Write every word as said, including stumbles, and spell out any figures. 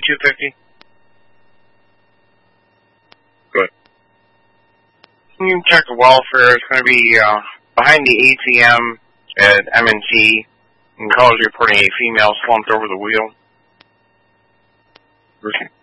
two fifty? Good. You can check the welfare. It's going to be uh, behind the A T M at M and T. And calls reporting a female slumped over the wheel.